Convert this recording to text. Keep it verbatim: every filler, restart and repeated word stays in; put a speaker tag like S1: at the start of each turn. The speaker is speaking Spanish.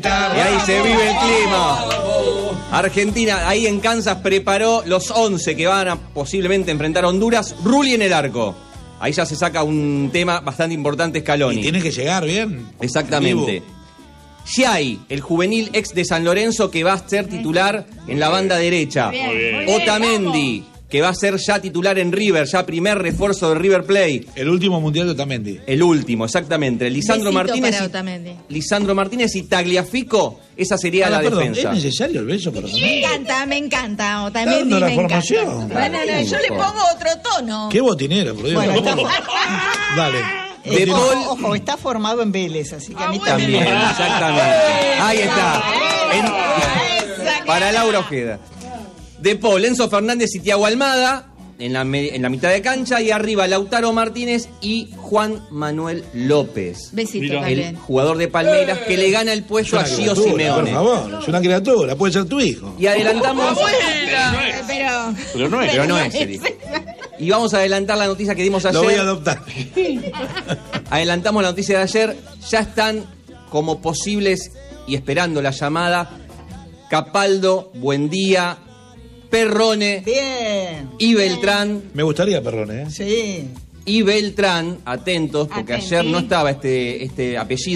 S1: Y ahí se vive el clima. Argentina, ahí en Kansas, preparó los once que van a posiblemente enfrentar a Honduras. Rulli en el arco. Ahí ya se saca un tema bastante importante, Scaloni.
S2: Y tiene que llegar bien.
S1: Exactamente. Giai, el juvenil ex de San Lorenzo, que va a ser titular en la banda derecha.
S3: Muy bien, muy bien,
S1: Otamendi, que va a ser ya titular en River, ya primer refuerzo de River Plate.
S2: El último mundial de Otamendi.
S1: El último, exactamente. Lisandro
S4: Besito
S1: Martínez.
S4: para
S1: Y,
S4: Otamendi.
S1: Lisandro Martínez y Tagliafico, esa sería
S2: Ah,
S1: la
S2: perdón,
S1: defensa.
S2: ¿es necesario el beso para
S4: Me
S2: Otamendi?
S4: encanta, me encanta. Otamendi
S2: Dando la
S4: me encanta.
S2: formación.
S4: Bueno, no, yo le pongo otro tono.
S2: Qué botinero, por Dios.
S5: Bueno, está-
S2: Dale.
S1: De
S5: Eh, no,
S1: Paul-
S5: ojo, está formado en Vélez, así que a mí
S1: También,
S5: también.
S1: exactamente. Ahí está. En- para Laura Ojeda. De Paul, Enzo Fernández y Thiago Almada en la, me- en la mitad de cancha, y arriba Lautaro Martínez y Juan Manuel López.
S4: Besito
S3: Mira.
S1: El
S4: también.
S1: jugador de Palmeiras que le gana el puesto a Gio
S2: Por
S1: Simeone.
S2: favor, es una criatura, puede ser tu hijo.
S1: Y adelantamos.
S4: Pero...
S3: Pero no es.
S1: Pero no es, Eric. Y vamos a adelantar la noticia que dimos
S2: Lo voy a
S1: ayer.
S2: adoptar.
S1: Adelantamos la noticia de ayer. Ya están como posibles y esperando la llamada Capaldo, Buendía, Perrone
S5: Bien.
S1: y Beltrán.
S2: Me gustaría Perrone, ¿eh?
S5: Sí.
S1: Y Beltrán, atentos, porque ayer no estaba este, este apellido.